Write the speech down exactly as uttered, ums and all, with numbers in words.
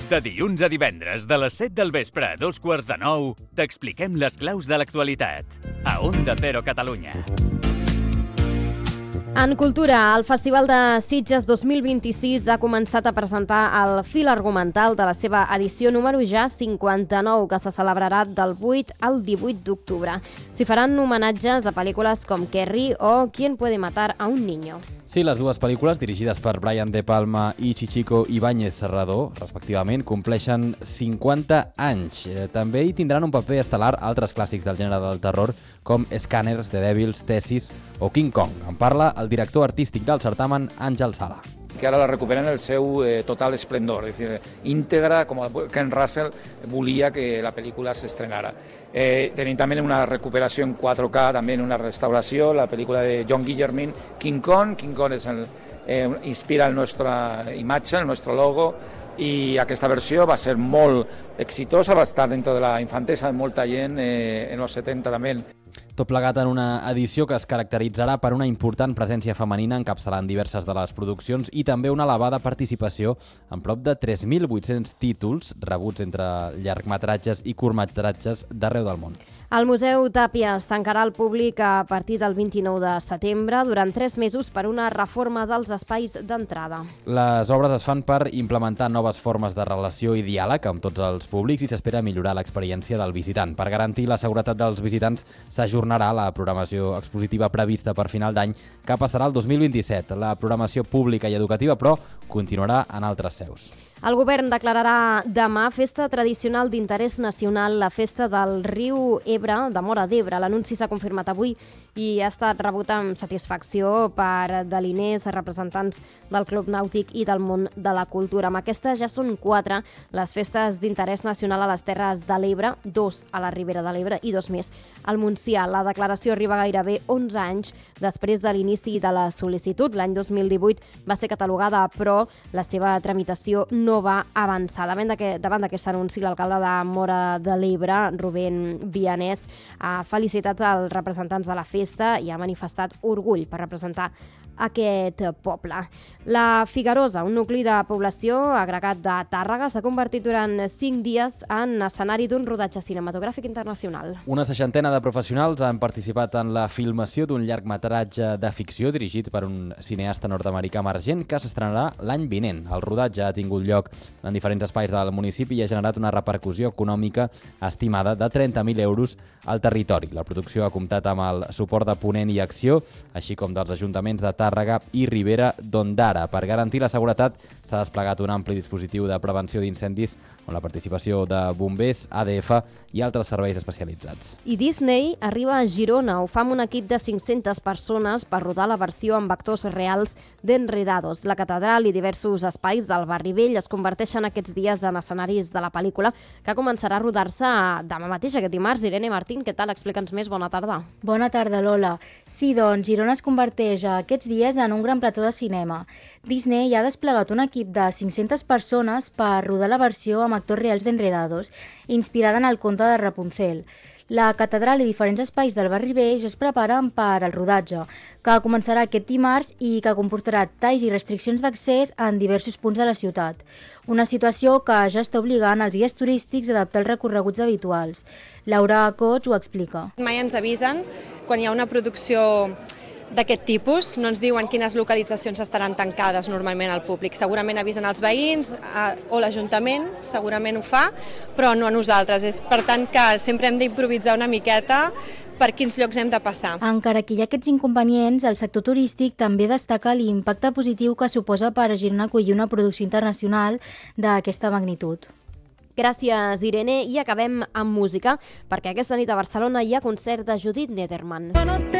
De dilluns a divendres, de les set del vespre a dos quarts de nou, t'expliquem les claus de l'actualitat. A Onda Cero Catalunya. En cultura, el Festival de Sitges dos mil vint-i-sis ha començat a presentar el fil argumental de la seva edició número ja cinquanta-nou, que se celebrarà del vuit al divuit d'octubre. S'hi faran homenatges a pel·lícules com Carrie o ¿Quién puede matar a un niño? Sí, les dues pel·lícules, dirigides per Brian De Palma i Chichico Ibáñez Serrador, respectivament, compleixen cinquanta anys. També hi tindran un paper estel·lar altres clàssics del gènere del terror, com Scanners, The Devils, Tesis o King Kong. En parla el director artístic del certamen, Àngel Sala. Que ara la recuperen en el seu eh, total esplendor, és a dir, íntegra, com Ken Russell volia que la pel·lícula s'estrenara. Eh, tenim també una recuperació en quatre K, també en una restauració, la pel·lícula de John Guillermin, King Kong. King Kong és el, eh, inspira la nostra imatge, el nostre logo, i aquesta versió va ser molt exitosa, va estar dentro de la infantesa de molta gent eh, en els setenta també. Tot plegat en una edició que es caracteritzarà per una important presència femenina encapçalant diverses de les produccions i també una elevada participació en prop de tres mil vuit-cents títols rebuts entre llargmetratges i curtmetratges d'arreu del món. El Museu Tàpia es tancarà al públic a partir del vint-i-nou de setembre durant tres mesos per una reforma dels espais d'entrada. Les obres es fan per implementar noves formes de relació i diàleg amb tots els públics i s'espera millorar l'experiència del visitant. Per garantir la seguretat dels visitants s'ajornarà la programació expositiva prevista per final d'any, que passarà el dos mil vint-i-set. La programació pública i educativa, però, continuarà en altres seus. El govern declararà demà festa tradicional d'interès nacional la festa del riu Ebre, de Móra d'Ebre. L'anunci s'ha confirmat avui i ha estat rebut amb satisfacció per deliners, representants del Club Nàutic i del món de la cultura. Amb aquestes ja són quatre les festes d'interès nacional a les Terres de l'Ebre, dos a la Ribera de l'Ebre i dos més al Montsià. La declaració arriba gairebé onze anys després de l'inici de la sol·licitud. L'any dos mil divuit va ser catalogada, però la seva tramitació no va avançar. Davant d'aquest anunci, l'alcalde de Móra de l'Ebre, Rubén Vianés, ha felicitat els representants de la festa i ha manifestat orgull per representar aquest poble. La Figuerosa, un nucli de població agregat de Tàrrega, s'ha convertit durant cinc dies en escenari d'un rodatge cinematogràfic internacional. Una seixantena de professionals han participat en la filmació d'un llargmetratge de ficció dirigit per un cineasta nord-americà emergent que s'estrenarà l'any vinent. El rodatge ha tingut lloc en diferents espais del municipi i ha generat una repercussió econòmica estimada de trenta mil euros al territori. La producció ha comptat amb el suport de Ponent i Acció, així com dels ajuntaments de Tàrrega i Ribera d'Ondara. Per garantir la seguretat s'ha desplegat un ampli dispositiu de prevenció d'incendis amb la participació de bombers, A D F i altres serveis especialitzats. I Disney arriba a Girona. Ho fa amb un equip de cinc-centes persones per rodar la versió amb actors reals d'Enredados. La catedral i diversos espais del barri vell es converteixen aquests dies en escenaris de la pel·lícula, que començarà a rodar-se demà mateix, aquest dimarts. Irene Martín, què tal? Explica'ns més. Bona tarda. Bona tarda, Lola. Sí, doncs, Girona es converteix aquests dies en un gran plató de cinema. Disney ha desplegat un equip de cinc-centes persones per rodar la versió amb actors reals d'Enredados, inspirada en el conte de Rapunzel. La catedral i diferents espais del barri vell es preparen per al rodatge, que començarà aquest dimarts i que comportarà talls i restriccions d'accés en diversos punts de la ciutat. Una situació que ja està obligant els guies turístics a adaptar els recorreguts habituals. Laura Cots ho explica. Mai ens avisen quan hi ha una producció d'aquest tipus, no ens diuen quines localitzacions estaran tancades normalment al públic. Segurament avisen els veïns eh, o l'Ajuntament, segurament ho fa, però no a nosaltres. És per tant que sempre hem d'improvisar una miqueta per quins llocs hem de passar. Encara que hi ha aquests inconvenients, el sector turístic també destaca l'impacte positiu que suposa per a Girona acollir una producció internacional d'aquesta magnitud. Gràcies, Irene. I acabem amb música, perquè aquesta nit a Barcelona hi ha concert de Judith Nederman.